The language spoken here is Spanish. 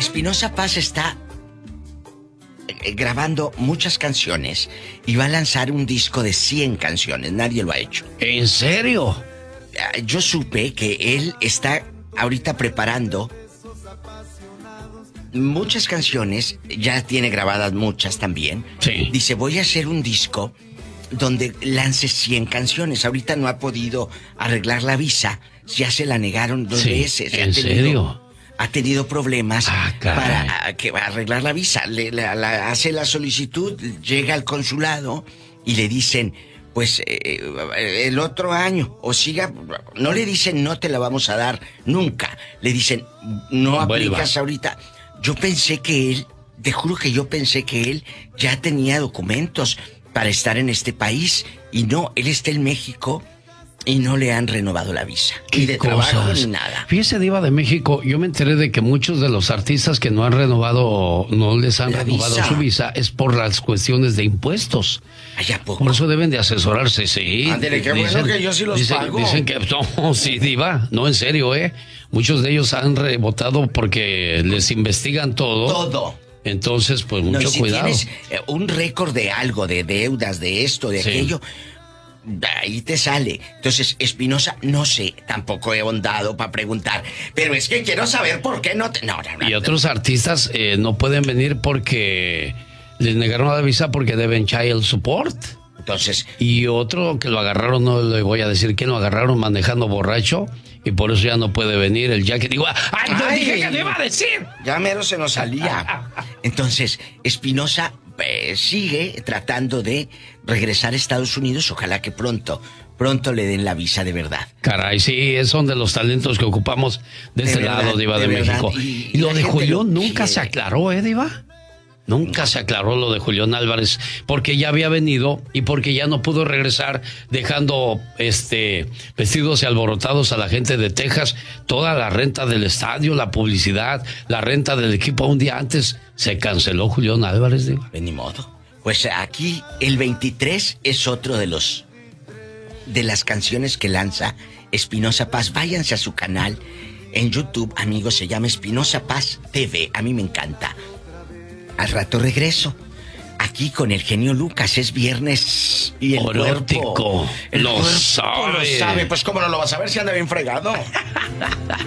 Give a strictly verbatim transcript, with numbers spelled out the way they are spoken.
Espinosa Paz está grabando muchas canciones y va a lanzar un disco de cien canciones. Nadie lo ha hecho. ¿En serio? Yo supe que él está ahorita preparando muchas canciones, ya tiene grabadas muchas también. Sí. Dice, voy a hacer un disco donde lance cien canciones. Ahorita no ha podido arreglar la visa, ya se la negaron dos sí, veces. ¿En ha tenido, serio? Ha tenido problemas ah, para que va a arreglar la visa. Le, la, la, hace la solicitud, llega al consulado y le dicen, pues eh, el otro año, o siga, no le dicen no te la vamos a dar nunca, le dicen no aplicas Vuelva. ahorita. Yo pensé que él, te juro que yo pensé que él ya tenía documentos para estar en este país y no, él está en México y no le han renovado la visa. Ni de cosas? trabajo ni nada. Fíjese, Diva de México, yo me enteré de que muchos de los artistas que no han renovado, no les han la renovado visa. su visa, es por las cuestiones de impuestos. ¿Ay, a poco? Por eso deben de asesorarse, sí. Ándale, qué dicen, bueno que yo sí los dicen, pago. Dicen que, no, sí, Diva, no, en serio, ¿eh? Muchos de ellos han rebotado porque les investigan todo. Todo. Entonces, pues, mucho no, si cuidado. Si tienes un récord de algo, de deudas, de esto, de sí. aquello, ahí te sale. Entonces, Espinosa, no sé, tampoco he ahondado para preguntar, pero es que quiero saber por qué no te... No, no, no, y otros artistas eh, no pueden venir porque les negaron la visa porque deben child support. Entonces... Y otro que lo agarraron, no le voy a decir quién lo agarraron manejando borracho y por eso ya no puede venir el Jackie. Digo, ¡ay, no Ay, dije que le iba a decir! Ya mero se nos salía. Entonces, Espinosa eh, sigue tratando de regresar a Estados Unidos. Ojalá que pronto, pronto le den la visa de verdad. Caray, sí, son de los talentos que ocupamos de, de este verdad, lado, Diva de, de México. Y, y lo de Julián nunca quiere. se aclaró, ¿eh, Diva? Nunca se aclaró lo de Julián Álvarez, porque ya había venido y porque ya no pudo regresar, dejando este vestidos y alborotados a la gente de Texas. Toda la renta del estadio, la publicidad, la renta del equipo. Un día antes se canceló Julián Álvarez. Digo. Ni modo. Pues aquí el veintitrés es otro de los de las canciones que lanza Espinosa Paz. Váyanse a su canal en YouTube, amigos, se llama Espinosa Paz T V. A mí me encanta. Al rato regreso. Aquí con el genio Lucas. Es viernes y el Orótico. cuerpo... El lo cuerpo sabe. lo sabe. Pues cómo no lo vas a ver si anda bien fregado.